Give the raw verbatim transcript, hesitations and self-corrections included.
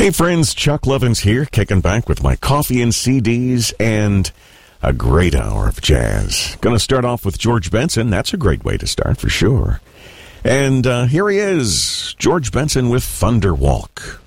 Hey friends, Chuck Lovins here, kicking back with my coffee and C Ds and a great hour of jazz. Going to start off with George Benson. That's a great way to start for sure. And uh, here he is, George Benson with Thunderwalk.